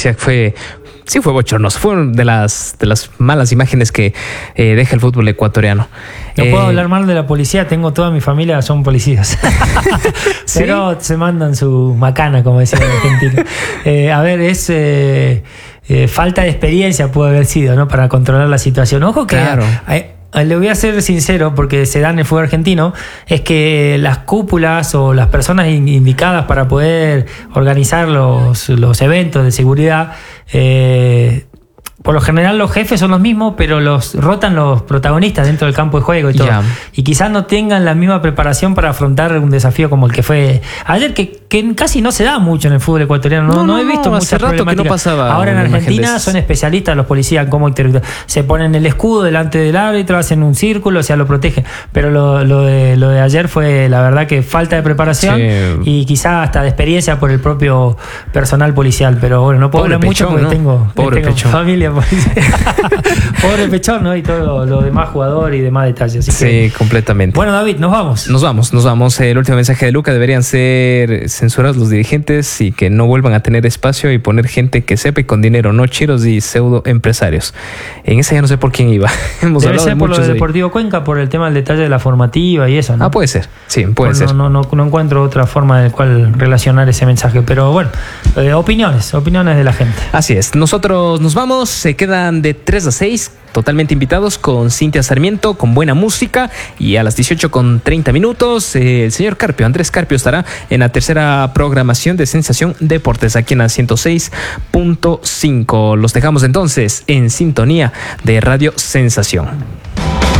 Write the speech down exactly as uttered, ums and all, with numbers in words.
decía que fue... Sí, fue bochornoso. Fue una de las, de las malas imágenes que eh, deja el fútbol ecuatoriano. No eh, puedo hablar mal de la policía, tengo toda mi familia, son policías. Pero ¿sí? Se mandan su macana, como decía en Argentina. Eh, a ver, es... Eh, eh, falta de experiencia puede haber sido, ¿no? Para controlar la situación. Ojo que... Claro. Hay, le voy a ser sincero, porque se da en el fútbol argentino, es que las cúpulas o las personas indicadas para poder organizar los, los eventos de seguridad, eh, por lo general los jefes son los mismos, pero los rotan los protagonistas dentro del campo de juego y todo. Yeah. Y quizás no tengan la misma preparación para afrontar un desafío como el que fue ayer, que, que casi no se da mucho en el fútbol ecuatoriano. No, no, no he visto no, hace rato que no pasaba. Ahora en Argentina son especialistas los policías en cómo interactuar. Se ponen el escudo delante del árbitro, hacen un círculo, o sea, lo protegen. Pero lo, lo, de, lo de ayer fue, la verdad, que falta de preparación sí. Y quizás hasta de experiencia por el propio personal policial. Pero bueno, no puedo Pobre hablar mucho pechón, porque ¿no? tengo, Pobre tengo familia. Pobre Pechón, ¿no? Y todo lo demás jugador y demás detalles. Así sí, que... completamente. Bueno, David, nos vamos. Nos vamos, nos vamos. El último mensaje de Luca: deberían ser censurados los dirigentes y que no vuelvan a tener espacio y poner gente que sepa y con dinero, no chiros y pseudo empresarios. En ese ya no sé por quién iba. Hemos Debe hablado ser de por lo de de Deportivo Cuenca, por el tema del detalle de la formativa y eso, ¿no? Ah, puede ser. Sí, puede no, ser. No, no, no encuentro otra forma de cual relacionar ese mensaje. Pero bueno, eh, opiniones, opiniones de la gente. Así es. Nosotros nos vamos. Se quedan de tres a seis, totalmente invitados, con Cintia Sarmiento, con buena música, y a las dieciocho con treinta minutos eh, el señor Carpio, Andrés Carpio, estará en la tercera programación de Sensación Deportes aquí en la ciento seis punto cinco. Los dejamos entonces en sintonía de Radio Sensación.